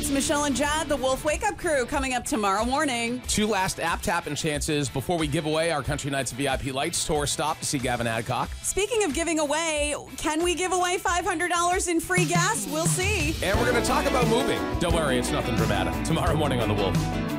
It's Michelle and Jad, the Wolf Wake Up Crew, coming up tomorrow morning. 2 last app tapping chances before we give away our Country Nights VIP Lights tour stop to see Gavin Adcock. Speaking of giving away, can we give away $500 in free gas? We'll see. And we're going to talk about moving. Don't worry, it's nothing dramatic. Tomorrow morning on The Wolf.